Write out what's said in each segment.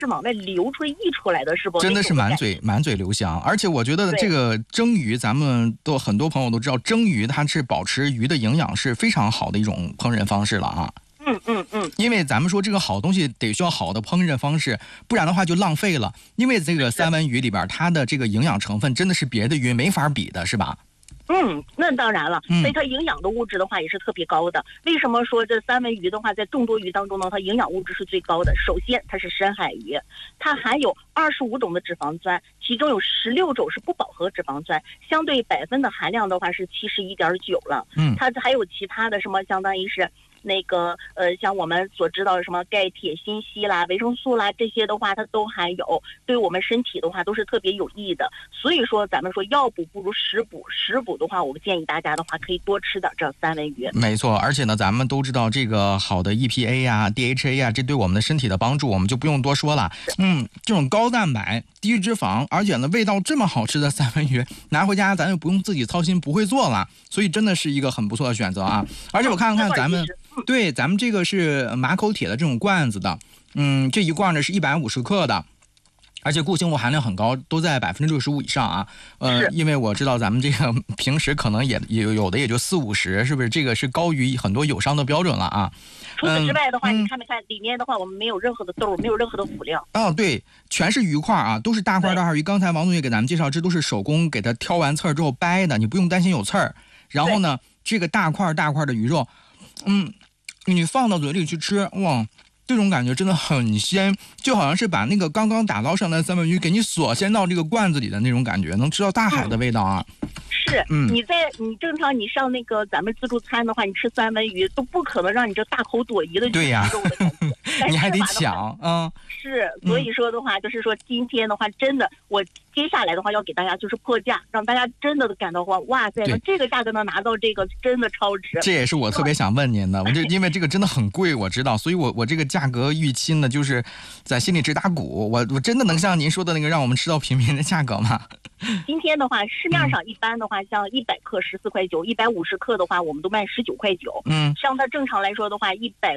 往外流出来溢出来的，是不？ 真的是满嘴留香。而且我觉得这个蒸鱼，咱们都很多朋友都知道，蒸鱼它是保持鱼的营养是非常好的一种烹饪方式了啊。因为咱们说这个好东西得需要好的烹饪方式，不然的话就浪费了。因为这个三文鱼里边它的这个营养成分真的是别的鱼没法比的，是吧？ 那当然了，所以它营养的物质的话也是特别高的。为什么说这三文鱼的话在众多鱼当中呢，它营养物质是最高的？首先它是深海鱼，它含有25种的脂肪酸，其中有16种是不饱和脂肪酸，相对百分的含量的话是71.9了。它还有其他的什么，相当于是那个像我们所知道的什么钙、铁、锌、硒啦、维生素啦，这些的话它都含有，对我们身体的话都是特别有益的。所以说咱们说药补不如食补，食补的话我建议大家的话可以多吃点这三文鱼。 没错，而且呢咱们都知道这个好的 EPA 呀、DHA 呀，这对我们的身体的帮助我们就不用多说了。这种高蛋白低脂肪，而且呢味道这么好吃的三文鱼拿回家咱就不用自己操心不会做了，所以真的是一个很不错的选择啊。而且我看咱们对，咱们这个是马口铁的这种罐子的，这一罐呢是150克的，而且固形物含量很高，都在65%以上啊。因为我知道咱们这个平时可能也有的也就40-50，是不是？这个是高于很多友商的标准了啊。 除此之外的话，你看没看里面的话，我们没有任何的豆，没有任何的辅料。 对，全是鱼块啊，都是大块鱼。刚才王总也给咱们介绍，这都是手工给它挑完刺儿之后掰的，你不用担心有刺儿。然后呢，这个大块的鱼肉，你放到嘴里去吃，哇，这种感觉真的很鲜，就好像是把那个刚刚打捞上来的三文鱼给你锁鲜到这个罐子里的那种感觉，能吃到大海的味道啊。 是，你正常你上那个咱们自助餐的话，你吃三文鱼都不可能让你这大口朵颐的去吃肉的感觉。 你还得抢是，所以说的话，就是说今天的话，真的，我接下来的话要给大家就是破价，让大家真的感到哇塞，这个价格能拿到这个真的超值。 这也是我特别想问您的，因为这个真的很贵，我知道，所以我这个价格预期呢，就是在心里直打鼓。我真的能像您说的那个让我们吃到平民的价格吗？ 今天的话，市面上一般的话，像100克14块9，150克的话，我们都卖19块9。像它正常来说的话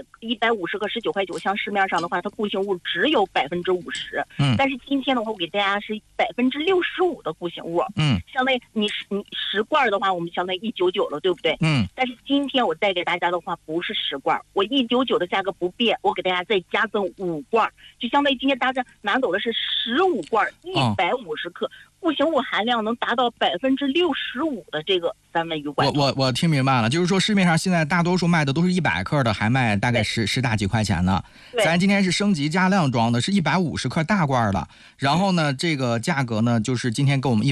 ，150克19块9，像市面上的话，它固形物只有50%。但是今天的话，我给大家是65%的固形物。相当于你10罐的话，我们相当于199了，对不对？但是今天我带给大家的话，不是10罐，我199的价格不变，我给大家再加赠5罐，就相当于今天大家拿走的是15罐150克。固形物含量能达到65%的这个三文鱼罐头。 我听明白了，就是说市面上现在大多数卖的都是100克的，还卖大概十大几块钱呢。咱今天是升级加量装的，是150克大罐的。然后呢，这个价格呢，就是今天给我们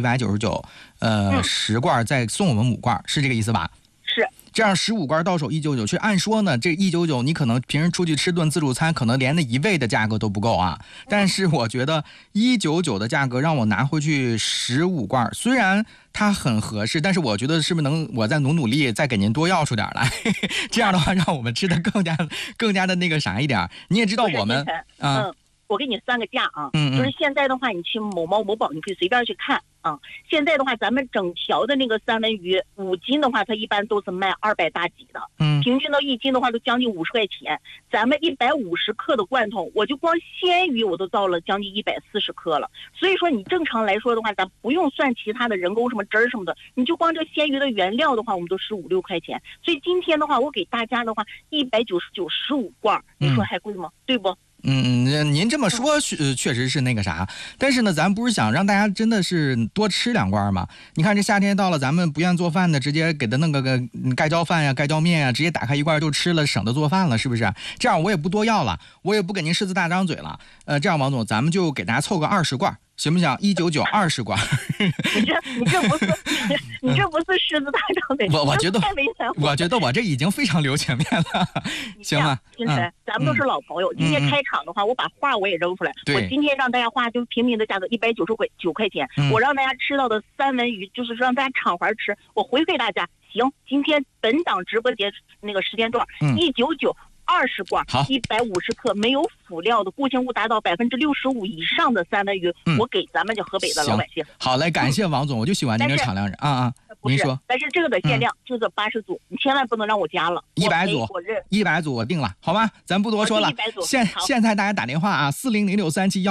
199，10罐再送我们5罐，是这个意思吧？ 是。 这样15罐到手199，其实按说呢，这199你可能平时出去吃顿自助餐，可能连那一味的价格都不够啊。但是我觉得199的价格让我拿回去15罐，虽然它很合适，但是我觉得是不是能我再努力，再给您多要出点来？这样的话，让我们吃的更加的那个啥一点。你也知道我们我给你3个价啊，就是现在的话，你去某猫某宝，你可以随便去看啊。现在的话，咱们整条的那个三文鱼5斤的话，它一般都是卖200大几的，平均到1斤的话都将近50块钱。咱们150克的罐头，我就光鲜鱼我都到了将近140克了。所以说你正常来说的话，咱不用算其他的人工什么汁儿什么的，你就光这鲜鱼的原料的话，我们都15-16块钱。所以今天的话，我给大家的话199.15罐，你说还贵吗？对不？ 您这么说确实是那个啥，但是呢，咱不是想让大家真的是多吃2罐吗？你看这夏天到了，咱们不愿做饭的，直接给他弄个盖浇饭呀、盖浇面呀，直接打开一罐就吃了，省得做饭了，是不是？这样我也不多要了，我也不给您狮子大张嘴了。这样王总，咱们就给大家凑个20罐。行不行？199 20罐。 你这不是狮子大张嘴。 我觉得我这已经非常留情面了。行了， 金晨，咱们都是老朋友。今天开场的话，我把话我也扔出来。我今天让大家花就平民的价格199块钱，我让大家吃到的三文鱼，就是让大家敞怀吃。我回馈大家，行，今天本档直播节那个时间段，199。20罐，150克没有辅料的固形物达到65%以上的三文鱼，我给咱们这河北的老百姓。 好嘞，感谢王总，我就喜欢您这敞亮人啊。 您说。 但是这个的限量就是80组，你千万不能让我加了。 100组，100组我定了，好吧，咱不多说了。 100组。 现在大家打电话啊，4006371。